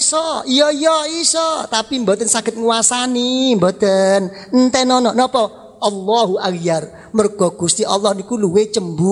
iso, iya iso, tapi mboten saged nguasani, mboten. Entenono napa? Allahu Akbar. Mergo Gusti Allah niku luwih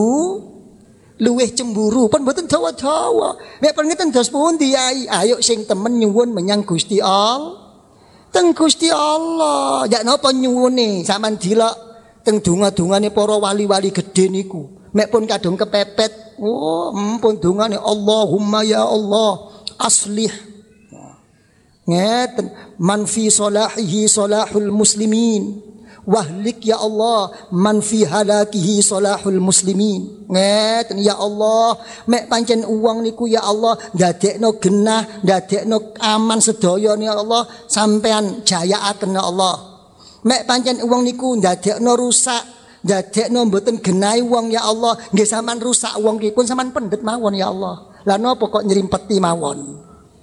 cemburu. Pun mboten dawa-dawa. Nek pengeten dos pundi Yai? Ayo sing temen nyuwun menyang Gusti Allah. Teng Gusti Allah. Ya napa nyuwune? Sampeyan dilok teng donga-dongane para wali-wali gedhe niku. Mek pun kadung kepepet. Oh, pun dongane Allahumma ya Allah aslih. Ngeten, man fi salahihi salahul muslimin. Wahlik ya Allah man fi halakihi salahul muslimin. Ngeten ya Allah, mek pancen uang niku ya Allah ndadekno genah, ndadekno aman sedaya ya Allah, sampean jayaaken ya Allah. Mek pancen uang niku ndadekno rusak, ndadekno mboten genahi wong ya Allah, nggih sampean rusak wong ki pun sampean pendet mawon ya Allah. Lah napa kok nyrimpeti mawon?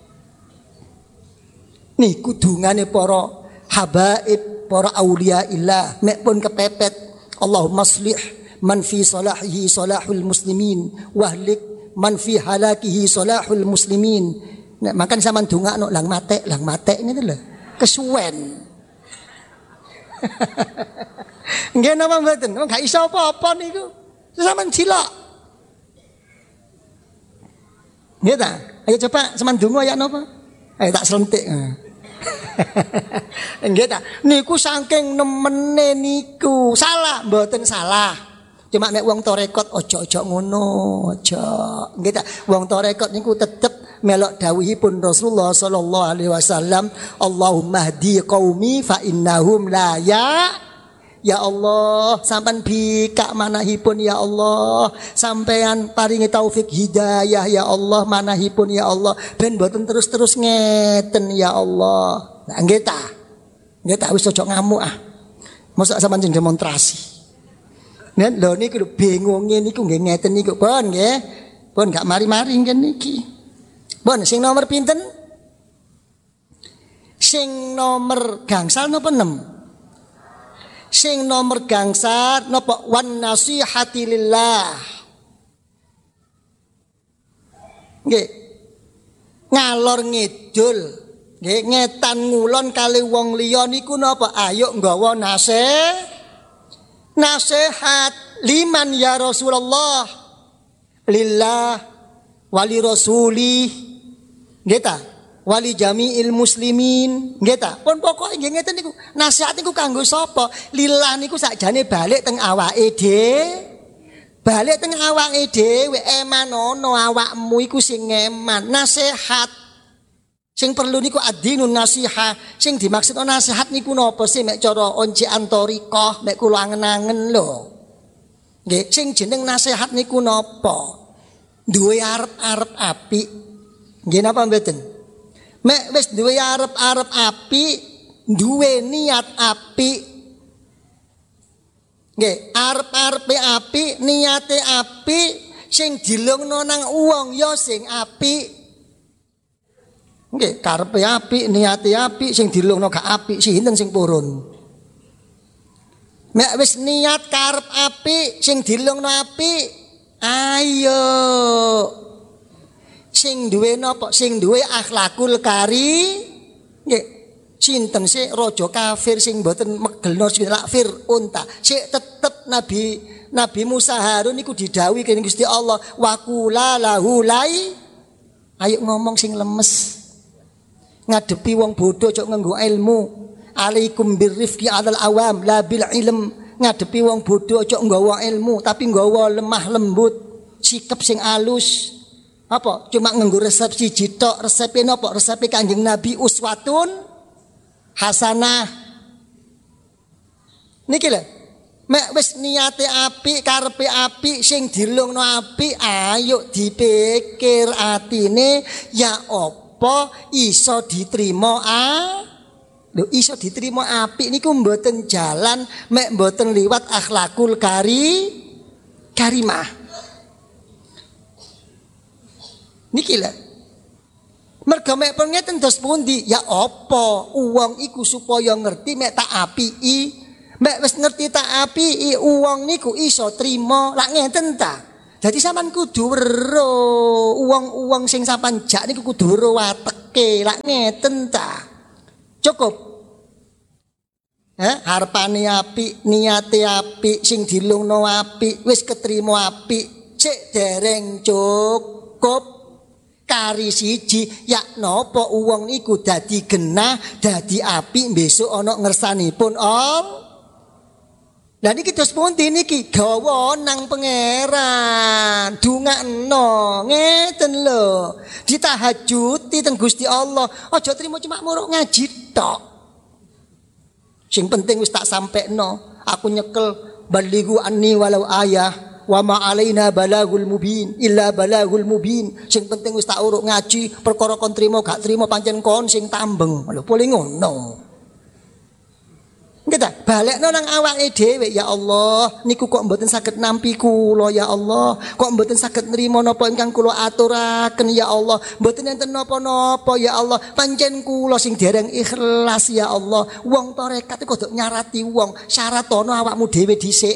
Niku dungane para habaib, para aulia illah, mek pun kepepet. Allahumma shlih man fi salahihi salahul muslimin wahlik man fi halakihi salahul muslimin. Nek makan sampean dongakno lang matek ngene lho. Kesuwen. Nggih napa mboten? Wong gak iso apa-apa niku. Sampeyan cilok. Nggih ta? Ayo coba sampeyan donga ya napa? Ayo tak selentik. Nggih ta? Niku saking nemene niku. Salah, mboten salah. Cuma nek wong tarekat aja ngono, aja. Nggih ta? Wong tarekat niku tetep melok dawuhipun Rasulullah sallallahu alaihi wasallam, Allahumma hdi qaumi fa innahum la ya Allah, sampean bikak manahipun ya Allah, sampean paringi taufik hidayah ya Allah, manahipun ya Allah, ben mboten terus-terus ngeten ya Allah. Nah, nggih ta? Nggih ta, wis aja ngamuk ah. Mosok sampean sing demonstrasi. Nen lho niku bingunge niku nggih ngeten niku, pun nggih. Pun gak mari-mari ngene niki. Pun sing nomor pinten? Sing nomor gangsal napa 6? Sing nomor gangsal napa wan nasihati lillah. Nggih. Ngalor ngidul, nggih ngetan ngulon kali wong liya niku napa? Ayo nggawa nasihat liman ya Rasulullah. Lillah wali rasuli. Nggih ta? Wali jami'il muslimin, nggih ta? Pun pokoke nggih ngeten niku. Nasihat niku kanggo sapa? Lillah niku sakjane balik teng awake balik teng awake dhewe, eman ono awakmu iku sing eman. Nasihat sing perlu niku adinun nasihat. Sing dimaksud nasihat niku napa sih mek cara onci antorikoh, mek kula angen-angen lho. Nggih, sing jeneng nasihat niku napa? Duwe arep-arep apik. Nggih napa mboten? Mek wis duwe arep-arep apik, duwe niat apik. Nggih, arep-arepe apik, niate apik, sing dilungno nang wong ya sing apik. Nggih, karepe apik, niate apik, sing dilungno gak apik, sinten sing purun? Mek wis niat karep apik, sing dilungno apik, ayo. Sing duwe napa? Sing duwe akhlakul kari. Nggih. Sinten sih raja kafir sing mboten megelno lak Fir'aun ta. Sik tetep Nabi Musa Harun niku didhawuhi kene Gusti Allah, wa qula lahu lai. Ayo ngomong sing lemes. Ngadepi wong bodoh cok nganggo ilmu. Alaikum birrifqi 'alal awam la bil ilm. Ngadepi wong bodoh cok nggawa ilmu tapi nggawa lemah lembut, sikap sing alus. Apa? Cuma nganggo resep siji tok, resepe napa? Resepe Kanjeng Nabi uswatun hasanah. Niki lho. Mek wis niate apik, karepe apik, sing dilungno apik, ayo dipikir atine ya apa iso diterima lho iso diterima apik niku mboten jalan mek mboten liwat akhlakul karimah. Niki lho. Mergo mek pengeten dos pundi? Ya apa wong iku supaya ngerti mek tak apiki. Mek wis ngerti tak apiki, wong niku iso trima. Lak ngeten ta. Dadi sampean kudu weruh uwong-uwong sing sampean jak niku kudu weruh watek. ngrasake lak ngeten ta. Cukup. Harpane apik, niate apik, sing dilungno apik, wis ketrima apik, cek dereng cukup. Kari siji yak napa wong iku dadi genah, dadi apik besok ana ngersanipun Lah niki terus pundi niki gawa nang pangeran, dungakno ngeten lho. Ditahajuti teng Gusti Allah, aja trimo cuma muruk ngaji tok. Sing penting wis tak sampekno, aku nyekel balighu anni walau ayah wa ma alaina balagul mubin illa balagul mubin. Sing penting wis tak uruk ngaji, perkara kon trimo gak trimo pancen kon sing tambeng. Lho pole ngono. Kita balekno nang awake dhewe, ya Allah, niku kok mboten saged nampi kula ya Allah, kok mboten saged nrimo napa ingkang kula aturaken ya Allah, mboten enten napa-napa ya Allah, pancen kula sing dereng ikhlas ya Allah. Wong tarekat iku kudu nyarati wong, syarat ana awakmu dhewe dhisik.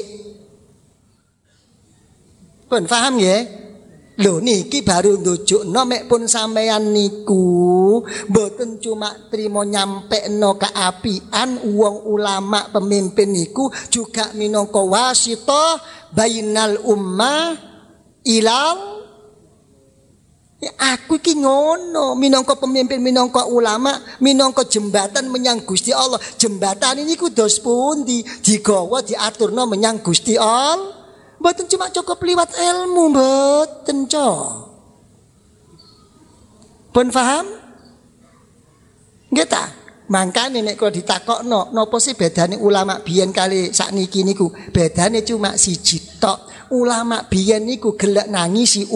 Pun paham nggih? Lho niki baru ndujukno mek pun sampeyan niku mboten cuma trimo nyampekno keapian wong ulama pemimpin niku juga minangka wasithah bainal ummah ilal. Ya, aku iki ngono minangka pemimpin, minangka ulama, minangka jembatan menyang Gusti Allah. Jembatan ini ku dos pundi digawa diaturno menyang Gusti Allah. Mboten cuma cukup liwat ilmu, mboten cok. Pun paham? Nggih ta? Mangkane nek kok ditakokno, napa sih bedane ulama biyen kali sakniki niku? Bedane cuma siji tok. Ulama biyen niku gelek nangisi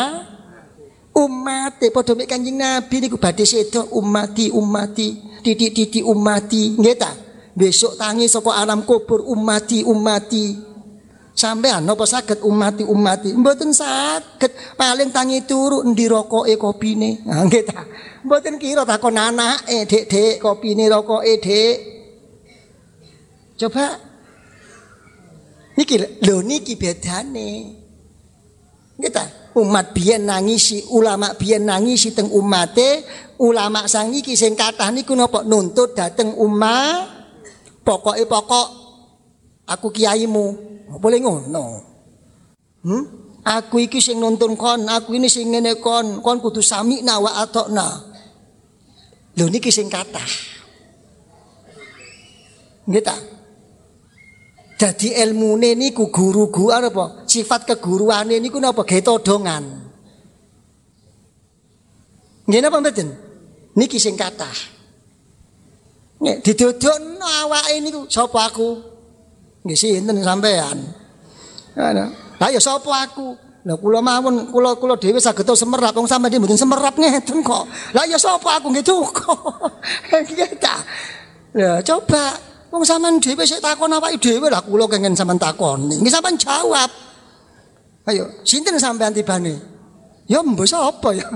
umat padha mek Kanjeng Nabi niku badhe sedo ummati titik ummati. Nggih ta? Besok tangi saka alam kubur ummati. Sampean napa saged ummati? Mboten saged. Paling tangi turu endi rokoke kopine. Ha nggih ta. Mboten kira takon anake, Dik, kopine rokoke, Dik. Coba niki bedane. Nggih ta. Umat biyen nangisi, ulama biyen nangisi teng ummate, ulama saniki sing kathah niku napa nuntut dateng ummah. Pokok aku kiaimu. Boleh ngono. Aku iki sing nuntun kon, aku ini sing ngene kon kudu sami'na wa ata'na. Lho niki sing kathah. Nggih ta? Dadi ilmune niku guru apa? Sifat keguruane niku napa? Gawe todongan. Nggih napa mboten? Niki sing kathah. Nek didodokno awake niku sapa aku? Nggih sinten sampean? Lah ya sapa aku? Lah kula mawon kula dhewe saged semerap wong sampeyan mboten semerap ngeten kok. Lah ya sapa aku nggih duka. Nggih ta. Lah coba wong sampean dhewe sik takon awake dhewe lah kula kenging sampean takoni. Nggih sampean jawab. Ayo, sinten sampean tibane? Ya mbok sapa ya?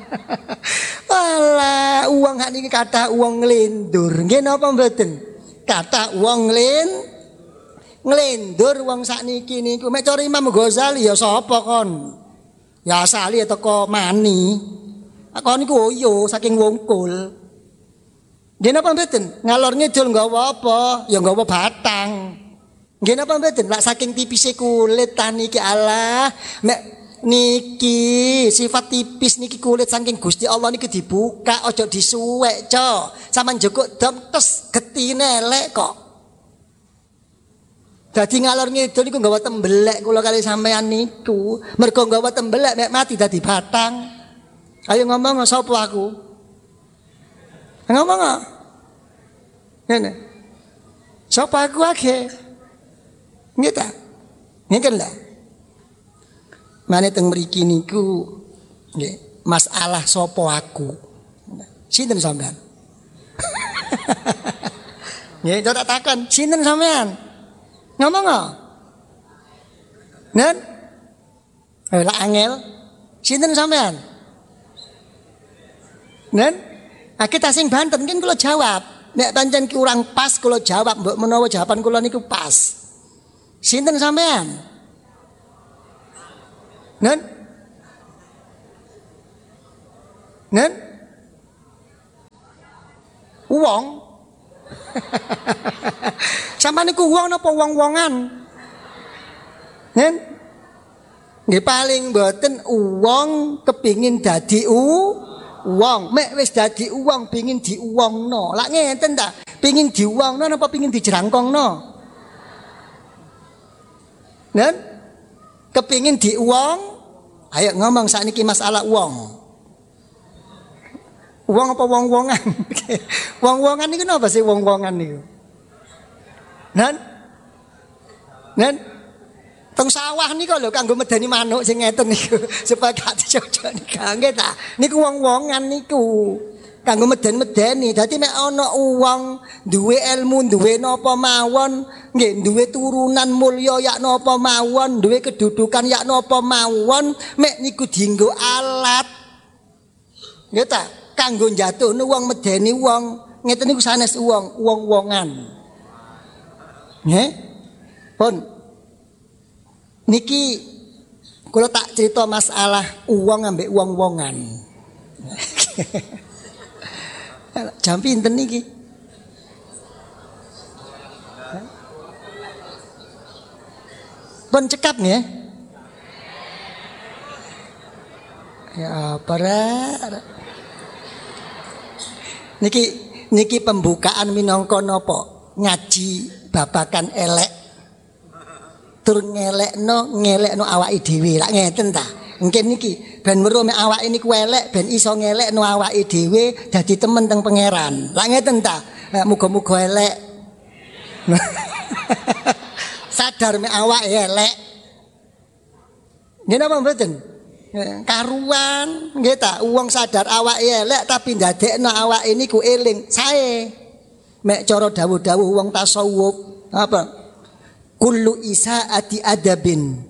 Alah, uang hak niki kathah uang nglendur. Nggih napa mboten? Kathah uang nglendur wong sakniki niku. Mek cara Imam Ghazali ya sapa kon? Ya asale teko Mani. Kon niku oyo saking wungkul. Nggih napa mboten? Ngalor ngidul nggawa apa? Ya nggawa batang. Nggih napa mboten? Lak saking tipise kulit ta niki Allah. Mek niki sifat tipis niki kulit saking Gusti Allah niki dibuka aja disuwek, Cok. Sampeyan njukuk dom tes getine elek kok. Dadi ngalor ngidul niku nggawa tembelek kula kali sampean niku. Mergo nggawa tembelek nek mati dadi batang. Ayo ngomong sapa aku? Ngomong kok. Ngene. Sapa aku ake? Nggih ta? Ngene lho. Mane teng mriki niku nggih, masalah sapa aku. Sinten sampean? Nggih, tak takon, sinten sampean? Ngomong kok. Nen? Lah angel. Sinten sampean? Nen? Kita sing Banten kan kula jawab. Nek pancen kurang pas kula jawab, mbok menawa jawaban kula niku pas. Sinten sampean? Nen? Nen? Wong. Sampeyan niku wong napa wong-wongan? Nen? Nggih paling mboten wong kepingin dadi wong. Mek wis dadi wong pengin diuwongno. Lak ngenten ta? Pengin diuwongno napa pengin dijerangkongno? Nen? Kepingin diuwong? Ayo ngomong sakniki masalah wong. Wong apa wong-wongan? Wong-wongan niku napa sih wong-wongan niku? Nen? Teng sawah niku lho kanggo medeni manuk sing ngeten niku supaya gak dicocok niku. Nggih ta? Niku wong-wongan niku. Kanggo medeni. Dadi mek ana wong duwe ilmu, duwe napa mawon, nggih duwe turunan mulya yak napa mawon, duwe kedudukan yak napa mawon, mek niku dienggo alat. Nggih ta? Kanggo njatuhne wong medeni wong ngeten niku sanes wong-wongan. Nggih. Pun niki kula tak cerita masalah uang ambek wong-wongan. Jam pinten niki? Pun cekap nggih. Ya para Niki pembukaan minangka napa? Ngaji babakan elek. Tur ngelekno awake dhewe. Lak ngeten ta? Mungkin niki ben weruh mek awake niku elek ben iso ngelekno awake dhewe dadi temen teng pangeran. Lak ngeten ta? Muga-muga elek. Sadar mek awake elek. Nggih napa mboten? Karuan nggih ta wong sadar awake elek tapi ndadekno awake niku eling sae mek cara dawuh-dawuh wong tasawuf apa kullu isaati adabin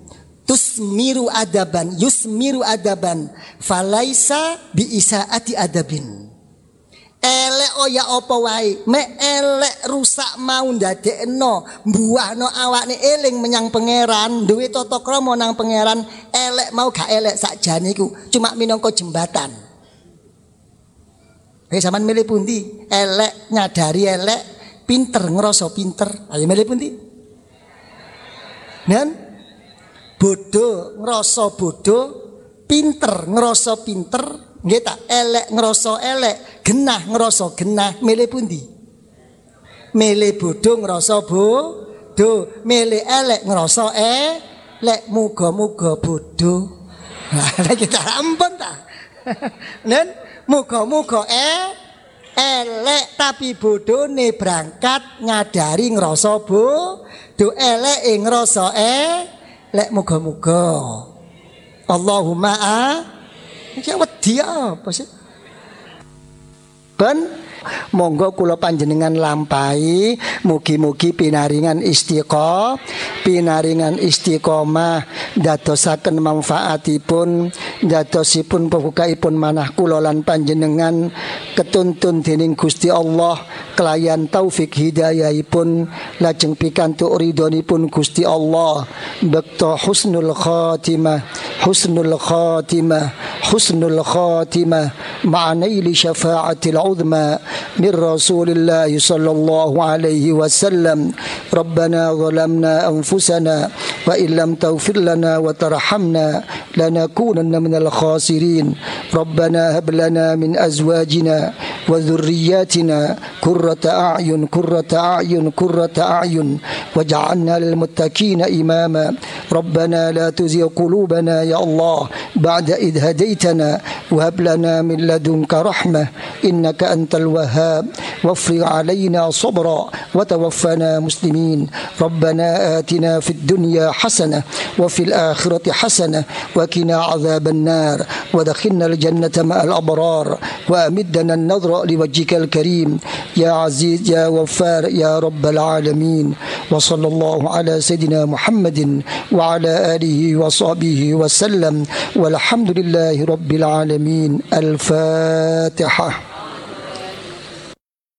yusmiru adaban falaisa bi isaati adabin. Elek ya apa wae mek elek rusak mau ndadekno mbuahno awakne eling menyang pangeran duwe tata krama nang pangeran. Elek mau gak elek sakjane iku cuma minangka jembatan. Sampeyan milih pundi? Elek nyadari elek, pinter ngrasa pinter. Ayo milih pundi? Nen bodoh ngrasa bodoh, pinter ngrasa pinter. Nggih ta? Elek ngrasa elek, genah ngrasa genah. Milih pundi? Milih bodoh ngrasa bodoh, milih elek ngrasa elek. Muga-muga bodoh. Lah kita ampun ta. Nen muga-muga elek tapi bodone berangkat nyadari ngrasa bodoh, elek ngrasa elek. Muga-muga Allahumma iki wedi apa sih? Ben monggo kula panjenengan lampahi mugi-mugi pinaringan istiqomah dadosaken manfaatipun dadosipun pembukaipun manah kula lan panjenengan ketuntun dening Gusti Allah kelayan taufik hidayahipun lajeng pikantuk ridhonipun Gusti Allah bekto husnul khatimah ma'anaili syafa'atil uzma min Rasulillah sallallahu alaihi wasallam. Rabbana zalamna anfusana wa illam taghfir lana wa tarhamna lanakunanna minal khasirin. Rabbana hab lana min azwajina wa dhurriyyatina qurrata a'yun waj'alna lil muttaqina imama. Rabbana la tuzigh qulubana ya Allah ba'da idh hadaitana wa hab lana min ladunka rahmah innaka antal wahhab wafrig alaina sabra wa tawaffana muslimin. Rabbana atina fid dunya hasanah wa fil akhirati hasanah wa qina adzaban nar wa adkhilna al jannata ma'al abrar wa amidna an-nadhra liwajhikal karim ya aziz ya ghaffar ya rabbal alamin. Wa sallallahu ala sayidina Muhammadin wa ala alihi wa sahbihi wa sallam walhamdulillahi rabbil alamin. Al-Fatihah.